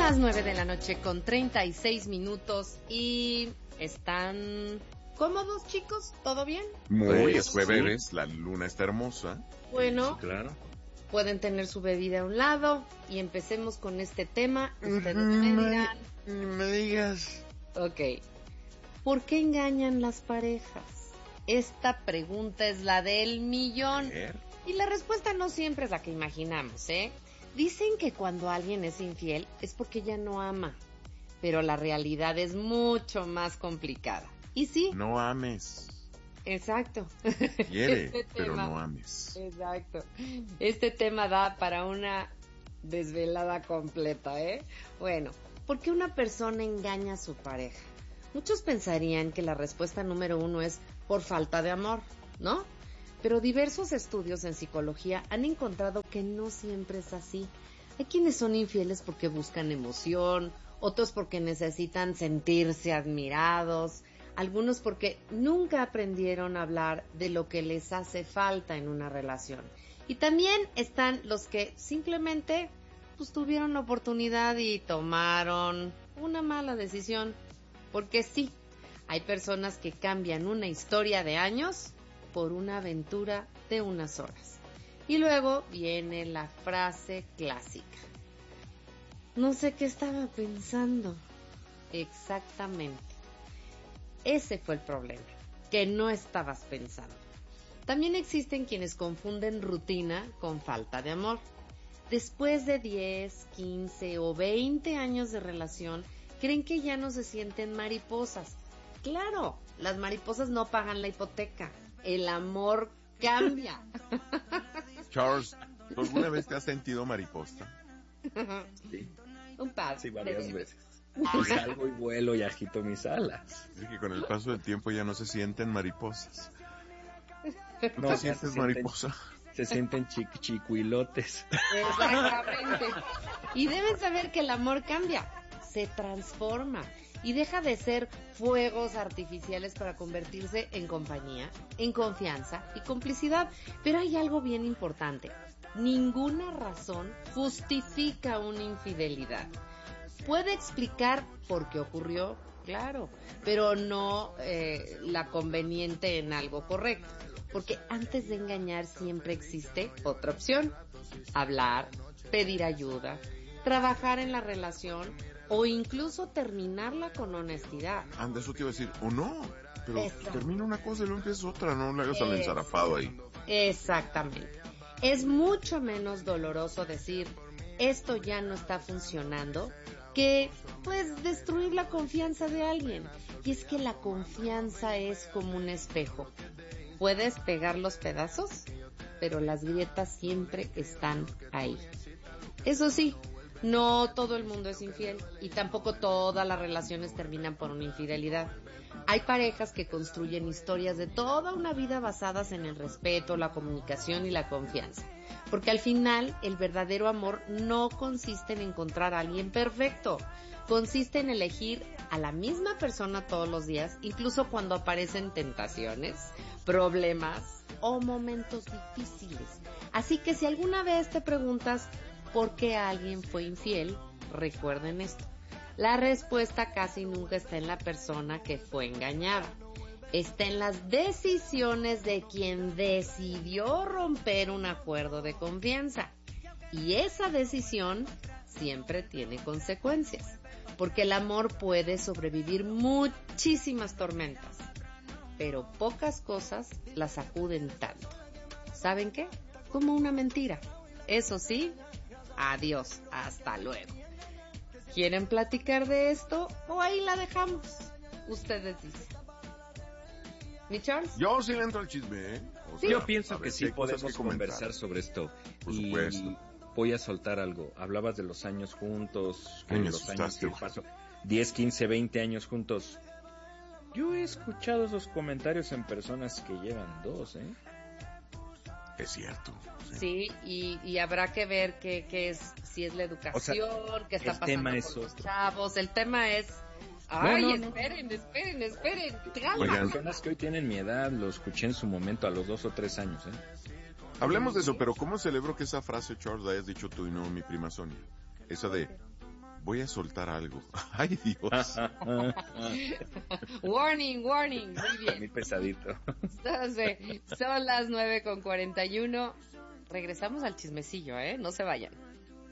las 9:36 y ¿están cómodos, chicos? ¿Todo bien? Muy, es jueves, la luna está hermosa. Bueno, sí, claro. Pueden tener su bebida a un lado y empecemos con este tema. Ustedes me dirán. Me digas. Ok. ¿Por qué engañan las parejas? Esta pregunta es la del millón. Y la respuesta no siempre es la que imaginamos, ¿eh? Dicen que cuando alguien es infiel es porque ya no ama, pero la realidad es mucho más complicada. ¿Y sí? No ames. Exacto. Quiere, pero no ames. Exacto. Este tema da para una desvelada completa, ¿eh? Bueno, ¿por qué una persona engaña a su pareja? Muchos pensarían que la respuesta número 1 es por falta de amor, ¿no? Pero diversos estudios en psicología han encontrado que no siempre es así. Hay quienes son infieles porque buscan emoción, otros porque necesitan sentirse admirados, algunos porque nunca aprendieron a hablar de lo que les hace falta en una relación. Y también están los que simplemente tuvieron la oportunidad y tomaron una mala decisión. Porque sí, hay personas que cambian una historia de años por una aventura de unas horas. Y luego viene la frase clásica. No sé qué estaba pensando. Exactamente. Ese fue el problema, que no estabas pensando. También existen quienes confunden rutina con falta de amor. Después de 10, 15 o 20 años de relación, creen que ya no se sienten mariposas. Claro, las mariposas no pagan la hipoteca. El amor cambia. Charles, ¿alguna vez te has sentido mariposa? Sí. Un par. Sí, varias veces. Y salgo y vuelo y agito mis alas. Es que con el paso del tiempo ya no se sienten mariposas. ¿Tú No, te sientes mariposa? Se sienten chicuilotes. Exactamente. Y deben saber que el amor cambia, se transforma y deja de ser fuegos artificiales para convertirse en compañía, en confianza y complicidad. Pero hay algo bien importante. Ninguna razón justifica una infidelidad. Puede explicar por qué ocurrió, claro, pero no la conveniente en algo correcto. Porque antes de engañar siempre existe otra opción. Hablar, pedir ayuda, trabajar en la relación o incluso terminarla con honestidad. Anda, eso te iba a decir, o no, pero Exacto. termina una cosa y luego empieza otra, no le hagas al ensarapado ahí. Exactamente. Es mucho menos doloroso decir, esto ya no está funcionando, que destruir la confianza de alguien. Y es que la confianza es como un espejo. Puedes pegar los pedazos, pero las grietas siempre están ahí. Eso sí, no todo el mundo es infiel y tampoco todas las relaciones terminan por una infidelidad. Hay parejas que construyen historias de toda una vida basadas en el respeto, la comunicación y la confianza. Porque al final el verdadero amor no consiste en encontrar a alguien perfecto. Consiste en elegir a la misma persona todos los días, incluso cuando aparecen tentaciones, problemas o momentos difíciles. Así que si alguna vez te preguntas por qué alguien fue infiel, recuerden esto. La respuesta casi nunca está en la persona que fue engañada. Está en las decisiones de quien decidió romper un acuerdo de confianza. Y esa decisión siempre tiene consecuencias. Porque el amor puede sobrevivir muchísimas tormentas, pero pocas cosas las sacuden tanto. ¿Saben qué? Como una mentira. Eso sí, adiós, hasta luego. ¿Quieren platicar de esto o ahí la dejamos? Ustedes dicen. ¿Mi Charles? Yo sí le entro al chisme, ¿eh? O sea, Yo pienso que si sí hay cosas podemos que comentar. conversar sobre esto. Por supuesto. Voy a soltar algo. Hablabas de los años juntos, Ay, me los años asustaste, que pasó. 10, 15, 20 años juntos. Yo he escuchado esos comentarios en personas que llevan 2, ¿eh? Es cierto. Sí, y habrá que ver qué es, si es la educación, qué está pasando tema con es los otro. chavos. El tema es... Ay, No. esperen. Oigan. Personas que hoy tienen mi edad, lo escuché en su momento a los 2 o 3 años, ¿eh? Hablemos de eso, pero ¿cómo celebro que esa frase, Charles, la hayas dicho tú y no mi prima Sonia? Esa de voy a soltar algo. Ay, Dios. Warning, muy bien. Muy pesadito. Entonces, son las 9:41. Regresamos al chismecillo, no se vayan.